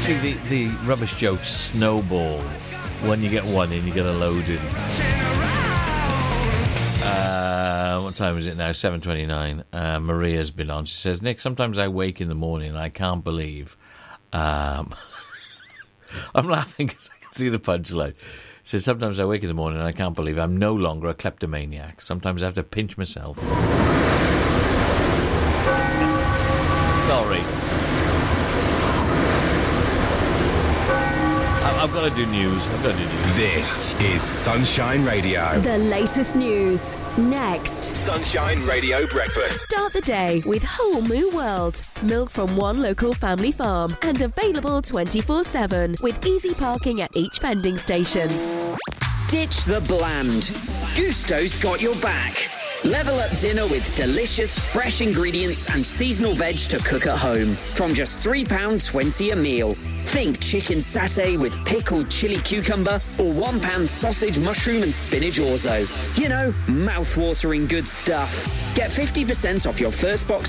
See, the rubbish jokes snowball when you get one in, you get a load in. What time is it now? 7:29. Maria's been on. She says, Nick, sometimes I wake in the morning and I can't believe... I'm laughing because I can see the punchline. She says, sometimes I wake in the morning and I can't believe I'm no longer a kleptomaniac. Sometimes I have to pinch myself. Sorry. I've got to do news. This is Sunshine Radio. The latest news. Next. Sunshine Radio Breakfast. Start the day with Whole Moo World. Milk from one local family farm and available 24/7 with easy parking at each vending station. Ditch the bland. Gusto's got your back. Level up dinner with delicious, fresh ingredients and seasonal veg to cook at home. From just £3.20 a meal. Think chicken satay with pickled chili cucumber or £1 sausage, mushroom and spinach orzo. You know, mouth-watering good stuff. Get 50% off your first box